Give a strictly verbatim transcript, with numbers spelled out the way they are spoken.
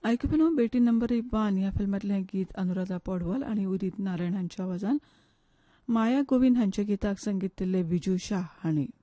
आयकुपेलो बेटी number one ह्या फिल्मांतलें गीत अनुराधा पौडवाल आनी उदीत नारायण हांच्या आवाजान माया गोविंद हांच्या गिताक संगीत दिल्लें विजू शाह हांणी.